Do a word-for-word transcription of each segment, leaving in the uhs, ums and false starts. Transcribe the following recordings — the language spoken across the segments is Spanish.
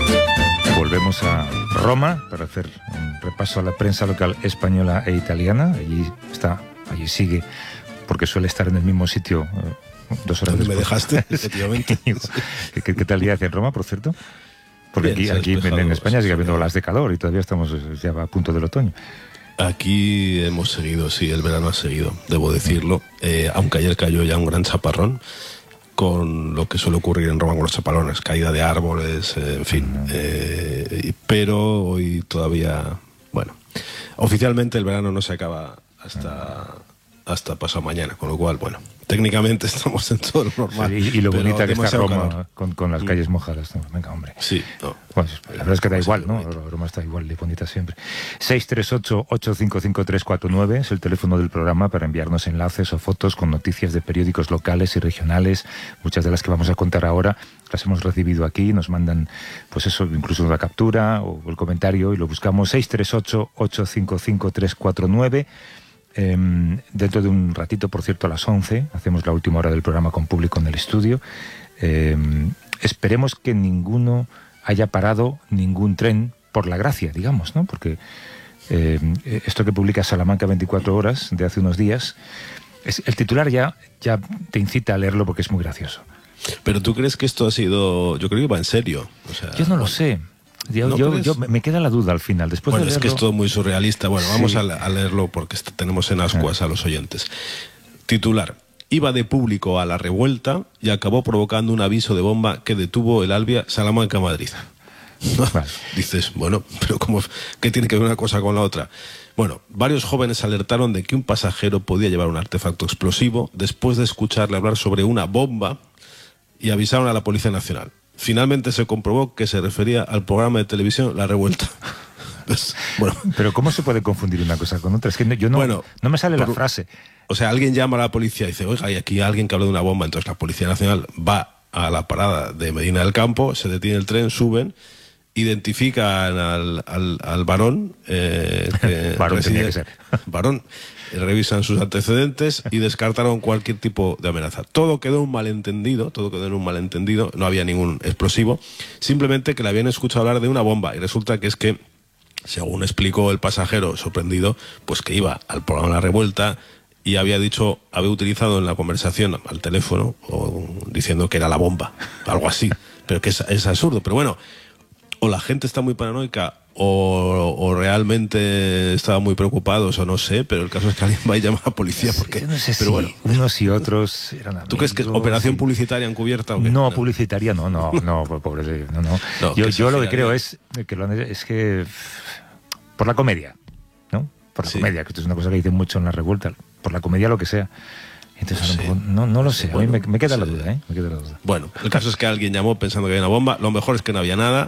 Volvemos a Roma para hacer un repaso a la prensa local española e italiana. Allí está, allí sigue, porque suele estar en el mismo sitio eh, dos horas ¿Dónde después. me dejaste? Efectivamente. ¿Qué, qué, ¿Qué tal día hace en Roma, por cierto? Porque Bien, aquí, aquí en, en España sigue habiendo olas de calor y todavía estamos ya a punto del otoño. Aquí hemos seguido, sí, el verano ha seguido, debo decirlo, eh, aunque ayer cayó ya un gran chaparrón, con lo que suele ocurrir en Roma con los chaparrones, caída de árboles, eh, en fin, eh, pero hoy todavía, bueno, oficialmente el verano no se acaba hasta, hasta pasado mañana, con lo cual, bueno, técnicamente estamos en todo lo normal. Sí, y, y lo bonita que está Roma con, con las Mm. calles mojadas, ¿no? Venga, hombre. Sí, no. Bueno, la verdad es que da Pues igual, sí, ¿no? bonito. Roma está igual de bonita siempre. seis tres ocho, ocho cinco cinco, tres cuatro nueve es el teléfono del programa para enviarnos enlaces o fotos con noticias de periódicos locales y regionales. Muchas de las que vamos a contar ahora las hemos recibido aquí, nos mandan, pues eso, incluso una captura o el comentario y lo buscamos. Seis tres ocho, ocho cinco cinco, tres cuatro nueve. Eh, dentro de un ratito, por cierto, a las once, hacemos la última hora del programa con público en el estudio. Eh, esperemos que ninguno haya parado ningún tren por la gracia, digamos, ¿no? Porque eh, esto que publica Salamanca veinticuatro horas de hace unos días, es, el titular ya, ya te incita a leerlo porque es muy gracioso. Pero tú crees que esto ha sido, yo creo que va en serio. O sea, Yo no lo bueno, sé. Yo, ¿no yo, crees? yo- me queda la duda al final. Después Bueno, de es leerlo, que es todo muy surrealista. Bueno, vamos Sí. a, a leerlo porque est- tenemos en ascuas a los oyentes. Titular. Iba de público a la revuelta y acabó provocando un aviso de bomba que detuvo el Alvia Salamanca-Madrid. Vale. Dices, bueno, pero ¿cómo, ¿qué tiene que ver una cosa con la otra? Bueno, varios jóvenes alertaron de que un pasajero podía llevar un artefacto explosivo después de escucharle hablar sobre una bomba y avisaron a la Policía Nacional. Finalmente se comprobó que se refería al programa de televisión La Revuelta. Pues, bueno, Pero ¿cómo se puede confundir una cosa con otra? Es que no- yo no, Bueno, no me sale la por- frase. o sea, alguien llama a la policía y dice, oiga, hay aquí alguien que habla de una bomba. Entonces la Policía Nacional va a la parada de Medina del Campo, se detiene el tren, suben, identifican al, al, al varón. Eh, que Varón reside- tenía que ser. Varón. eh, Revisan sus antecedentes y descartaron cualquier tipo de amenaza. Todo quedó un malentendido, todo quedó en un malentendido, no había ningún explosivo, simplemente que le habían escuchado hablar de una bomba y resulta que es que, según explicó el pasajero sorprendido, pues que iba al programa La Revuelta y había dicho, había utilizado en la conversación al teléfono o, diciendo que era la bomba, algo así, pero que es, es absurdo. Pero bueno, o la gente está muy paranoica o, o realmente estaba muy preocupados o no sé, pero el caso es que alguien va y llama a la policía porque... Yo no sé pero si bueno, unos y otros eran amigos. ¿tú crees que es operación publicitaria encubierta o qué? No, publicitaria no, no, no, pobre, de- no, no. No, yo que yo lo que exageraría. creo es que lo han- es que por la comedia, ¿no? Por la Sí. comedia, que esto es una cosa que dicen mucho en la revuelta, por la comedia lo que sea. Entonces, a lo Sí. mejor- no, no lo sé, a mí Bueno, me, me queda la sí. duda, ¿eh? Me queda la duda. Bueno, el caso es que alguien llamó pensando que había una bomba. Lo mejor es que no había nada,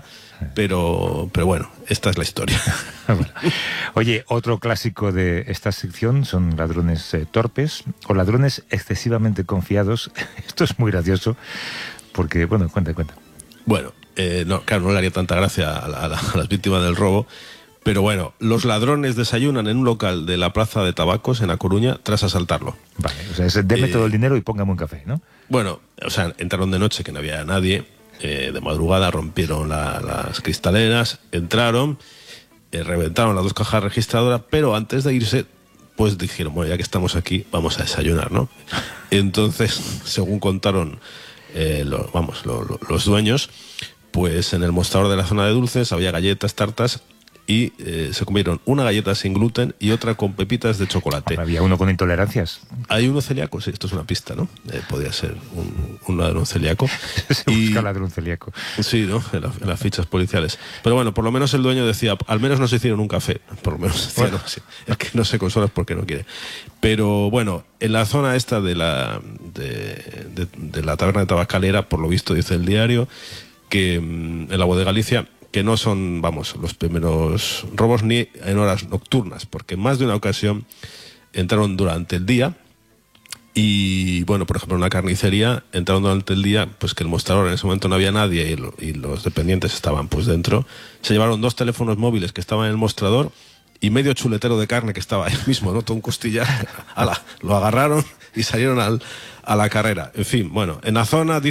pero, pero bueno, esta es la historia. Bueno. Oye, otro clásico de esta sección son ladrones eh, torpes o ladrones excesivamente confiados. Esto es muy gracioso porque, bueno, cuenta, cuenta. Bueno, eh, no, claro, no le haría tanta gracia a, la- a la- a las víctimas del robo, pero bueno, los ladrones desayunan en un local de la Plaza de Tabacos en A Coruña tras asaltarlo. Vale, o sea, es, deme Eh, todo el dinero y póngame un café, ¿no? Bueno, o sea, entraron de noche que no había nadie, eh, de madrugada rompieron la- las cristaleras, entraron, eh, reventaron las dos cajas registradoras, pero antes de irse, pues dijeron, bueno, ya que estamos aquí, vamos a desayunar, ¿no? Entonces, según contaron eh, lo- vamos, lo- lo- los dueños, pues en el mostrador de la zona de dulces había galletas, tartas, y eh, se comieron una galleta sin gluten y otra con pepitas de chocolate. Había uno con intolerancias. ¿Hay uno celíaco? Sí, esto es una pista, ¿no? Eh, podría ser un, un ladrón celíaco. Se Y- busca ladrón celíaco. Sí, ¿no? En, la- en las fichas policiales. Pero bueno, por lo menos el dueño decía, al menos nos hicieron un café. Por lo menos decía, Bueno. no, sí. Es que no se consola porque no quiere. Pero bueno, en la zona esta de la, de, de- de la taberna de Tabacalera, por lo visto dice el diario, que mm, en la Voz de Galicia, que no son, vamos, los primeros robos ni en horas nocturnas, porque en más de una ocasión entraron durante el día. Y bueno, por ejemplo, en una carnicería entraron durante el día, pues que el mostrador en ese momento no había nadie y, lo- y los dependientes estaban pues dentro. Se llevaron dos teléfonos móviles que estaban en el mostrador y medio chuletero de carne que estaba ahí mismo, ¿no? Todo un costillar. Ala, lo agarraron y salieron al, a la carrera. En fin, bueno, en la zona